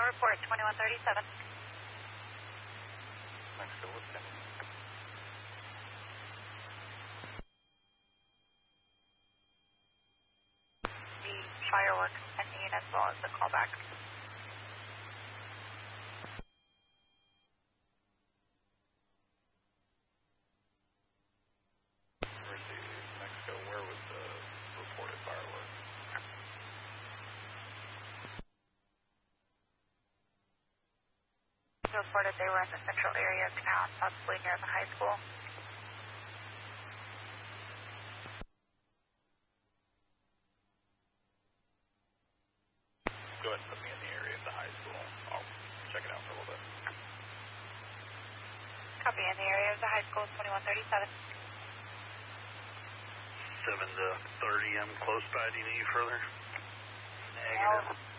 report 2137. Mexico, what's that? The fireworks ending as well as the callback. Received. Mexico, where was the reported fireworks? Reported they were in the central area of town, possibly near the high school. Go ahead and put me in the area of the high school. I'll check it out for a little bit. Copy, in the area of the high school, 2137. 7 to 30, I'm close by. Do you need further? Negative.